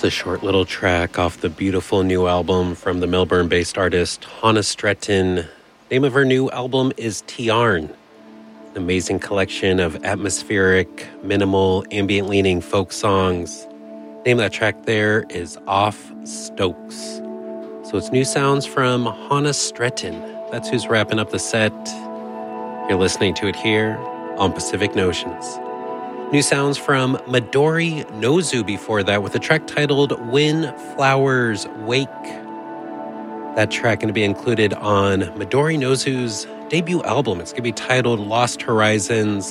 It's a short little track off the beautiful new album from the Melbourne-based artist Hannah Stretton. Name of her new album is Tiarn. An amazing collection of atmospheric, minimal, ambient-leaning folk songs. Name of that track there is Off Stokes. So it's new sounds from Hannah Stretton. That's who's wrapping up the set. You're listening to it here on Pacific Notions. New sounds from Midori Nozu before that with a track titled When Flowers Wake. That track going to be included on Midori Nozu's debut album. It's going to be titled Lost Horizons.